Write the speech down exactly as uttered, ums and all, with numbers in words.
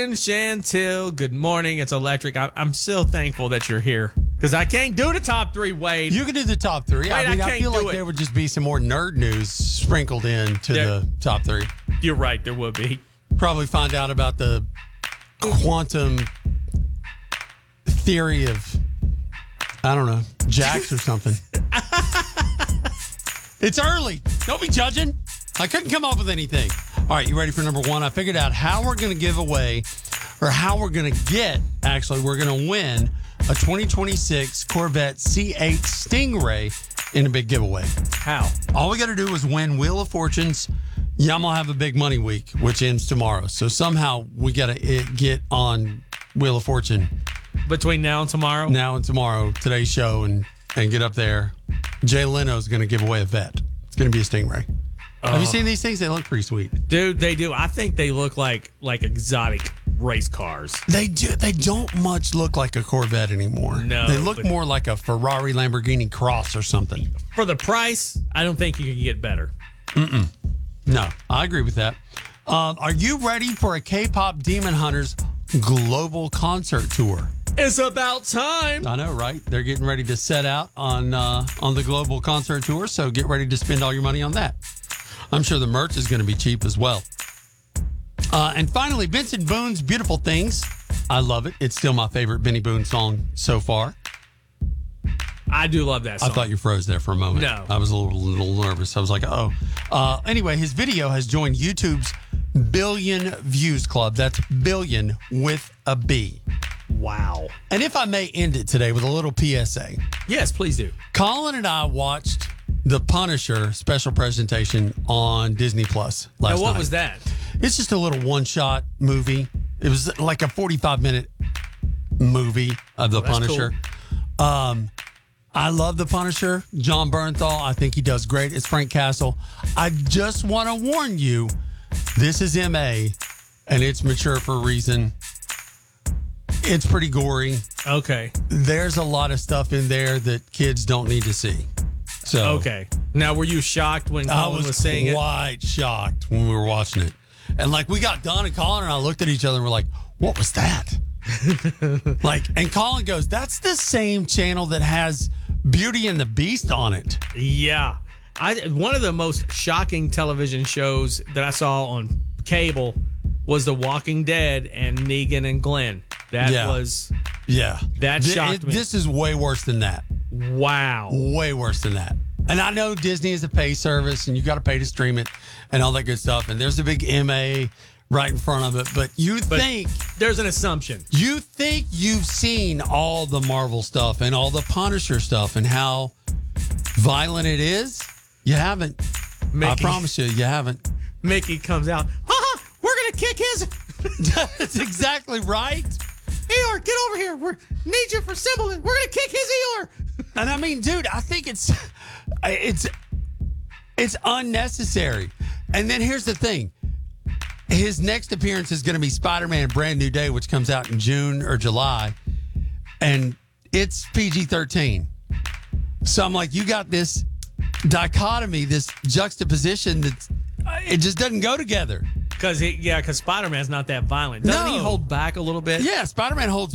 Chantil, good morning. It's Electric. I, I'm still thankful that you're here because I can't do the top three, Wade. You can do the top three. Wade, I mean, I I, can't feel do like it. there would just be some more nerd news sprinkled in to There- the top three. You're right, there would be. Probably find out about the quantum theory of, I don't know, jacks or something. It's early. Don't be judging. I couldn't come up with anything. All right, you ready for number one? I figured out how we're going to give away, or how we're going to get, actually, we're going to win a twenty twenty-six Corvette C eight Stingray in a big giveaway. How? All we got to do is win Wheel of Fortune's Yamaha Have a Big Money Week, which ends tomorrow. So somehow we got to get on Wheel of Fortune Between now and tomorrow? now and tomorrow, today's show, and, and get up there. Jay Leno's going to give away a Vet. It's going to be a Stingray. Have you seen these things? They look pretty sweet. Dude, they do. I think they look like like exotic race cars. They do. They don't much look like a Corvette anymore. No, they look but- more like a Ferrari Lamborghini Cross or something. For the price, I don't think you can get better. No, I agree with that. Um, are you ready for a K-pop Demon Hunters global concert tour? It's about time. I know, right? They're getting ready to set out on uh, on the global concert tour, so get ready to spend all your money on that. I'm sure the merch is going to be cheap as well. Uh, and finally, Vincent Boone's Beautiful Things. I love it. It's still my favorite Benny Boone song so far. I do love that song. I thought you froze there for a moment. No. I was a little, little nervous. I was like, oh. Uh, anyway, his video has joined YouTube's Billion Views Club. That's billion with a B. Wow. And if I may end it today with a little P S A. Yes, please do. Colin and I watched The Punisher special presentation on Disney Plus last Now, what night. was that? It's just a little one-shot movie. It was like a forty-five minute movie of The Oh, that's Punisher. Um, I love The Punisher. John Bernthal, I think he does great. It's Frank Castle. I just want to warn you, this is M A, and it's mature for a reason. It's pretty gory. Okay. There's a lot of stuff in there that kids don't need to see. So Okay. Now, were you shocked when I Colin was, was, saying it? quite shocked when we were watching it. And like we got done and Colin and I looked at each other and we're like, what was that? Like, and Colin goes, that's the same channel that has Beauty and the Beast on it. Yeah. I one of the most shocking television shows that I saw on cable was The Walking Dead and Negan and Glenn. That Yeah. was Yeah. That Th- shocked it- me. This is way worse than that. wow. Way worse than that. And I know Disney is a pay service and you got to pay to stream it and all that good stuff. And there's a big M A right in front of it. But you But think there's an assumption. you think you've seen all the Marvel stuff and all the Punisher stuff and how violent it is? You haven't. I Mickey, promise you, you haven't. Mickey comes out. Ha ha! We're gonna kick his. That's exactly right. Eeyore, get over here. We need you for symbolism. We're gonna kick his Eeyore. And I mean, dude, I think it's it's it's unnecessary. And then here's the thing. His next appearance is going to be Spider-Man Brand New Day, which comes out in June or July. And it's P G thirteen. So I'm like, you got this dichotomy, this juxtaposition that it just doesn't go together. Because yeah, because Spider Man's not that violent. Doesn't he No. hold back a little bit? Yeah, Spider-Man holds